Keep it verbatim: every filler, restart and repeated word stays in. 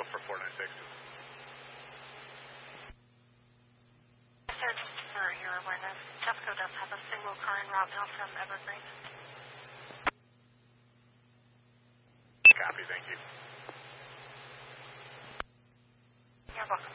for four nine six. So just for your awareness, Jeffco does have a single car en route now from Evergreen. Copy, thank you. You're welcome.